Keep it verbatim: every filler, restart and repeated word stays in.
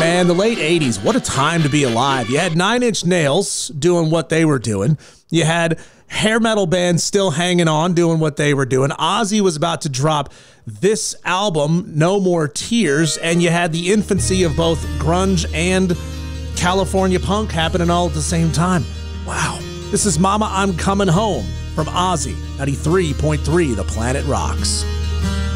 Man, the late eighties, what a time to be alive. You had Nine Inch Nails doing what they were doing. You had hair metal bands still hanging on, doing what they were doing. Ozzy was about to drop this album, No More Tears, and you had the infancy of both grunge and California punk happening all at the same time. Wow. This is Mama, I'm Coming Home from Ozzy, ninety-three point three The Planet Rocks.